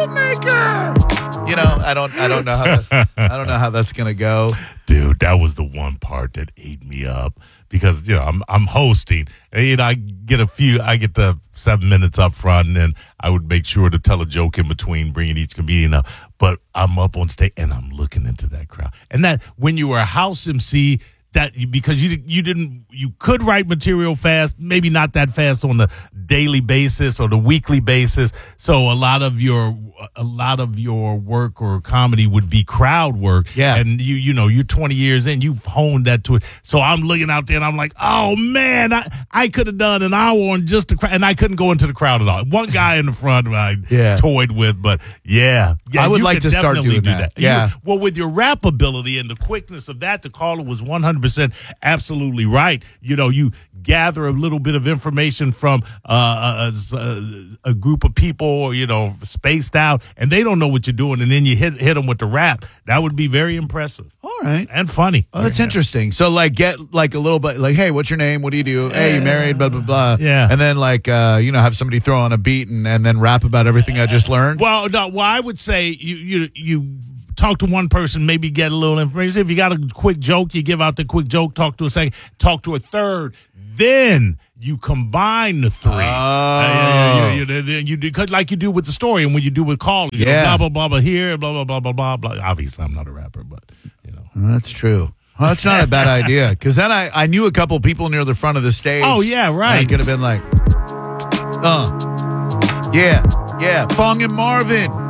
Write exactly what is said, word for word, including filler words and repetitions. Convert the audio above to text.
troublemaker. You know, I don't, I don't know how, that, I don't know how that's gonna go, dude. That was the one part that ate me up because you know I'm I'm hosting, and you know I get a few, I get the seven minutes up front, and then I would make sure to tell a joke in between, bringing each comedian up. But I'm up on stage and I'm looking into that crowd, and that when you were a house M C. That because you you didn't you could write material fast, maybe not that fast on the daily basis or the weekly basis. So a lot of your a lot of your work or comedy would be crowd work. Yeah, and you you know you're twenty years in, you've honed that to it. So I'm looking out there and I'm like, oh man, I, I could have done an hour on just the crowd, and I couldn't go into the crowd at all. One guy in the front I yeah. toyed with, but yeah, yeah I would you like to start doing do that. that. Yeah, you, well, with your rap ability and the quickness of that, the caller was one hundred percent absolutely right. You know, you gather a little bit of information from uh, a, a, a group of people, you know, spaced out, and they don't know what you're doing, and then you hit hit them with the rap. That would be very impressive. All right. And funny. Oh, that's interesting. So, like, get, like, a little bit, like, hey, what's your name? What do you do? Hey, you married? Blah, blah, blah. Yeah. And then, like, uh, you know, have somebody throw on a beat and, and then rap about everything I just learned? Well, no, well, I would say you you you talk to one person, maybe get a little information. If you got a quick joke, you give out the quick joke, talk to a second, talk to a third, then you combine the three. Oh. Uh, you, you, you, you do, cause like you do with the story and when you do with callers. You Yeah. know, blah, blah, blah, blah, here, blah, blah, blah, blah, blah, blah. Obviously, I'm not a rapper, but, you know. That's true. Well, that's not a bad idea. Because then I, I knew a couple people near the front of the stage. Oh, yeah, right. I could have been like, uh, yeah, yeah, Fong and Marvin.